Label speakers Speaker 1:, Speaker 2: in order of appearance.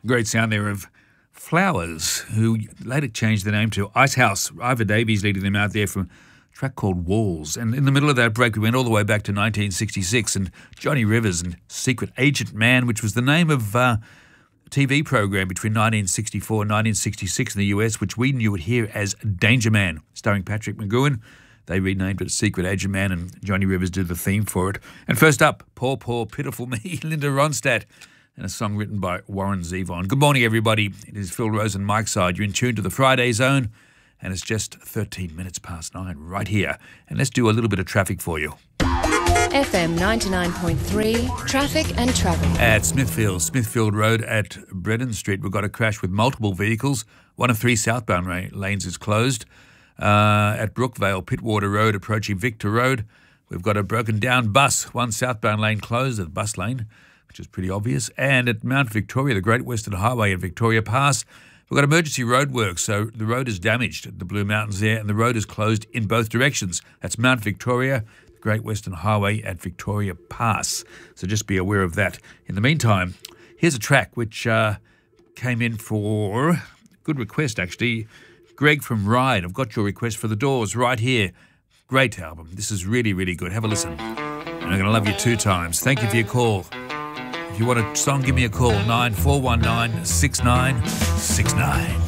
Speaker 1: Great sound there of Flowers, who later changed their name to Icehouse. Ivor Davies leading them out there from a track called Walls. And in the middle of that break, we went all the way back to 1966 and Johnny Rivers and Secret Agent Man, which was the name of a TV program between 1964 and 1966 in the US, which we knew it here as Danger Man, starring Patrick McGowan. They renamed it Secret Agent Man, and Johnny Rivers did the theme for it. And first up, Poor, Poor, Pitiful Me, Linda Ronstadt, and a song written by Warren Zevon. Good morning, everybody. It is Phil Rose and Mike Side. You're in tune to the Friday Zone, and it's just 13 minutes past 9 right here. And let's do a little bit of traffic for you.
Speaker 2: FM 99.3, traffic and travel.
Speaker 1: At Smithfield Road at Bredon Street, we've got a crash with multiple vehicles. One of three southbound lanes is closed. At Brookvale, Pittwater Road, approaching Victor Road, we've got a broken down bus. One southbound lane closed at the bus lane, which is pretty obvious. And at Mount Victoria, the Great Western Highway at Victoria Pass, we've got emergency road work. So the road is damaged at the Blue Mountains there, and the road is closed in both directions. That's Mount Victoria, the Great Western Highway at Victoria Pass. So just be aware of that. In the meantime, here's a track which came in for good request, actually. Greg from Ryde, I've got your request for The Doors right here. Great album. This is really, really good. Have a listen. And I'm going to love you 2 times. Thank you for your call. If you want a song, give me a call, 9419 6969.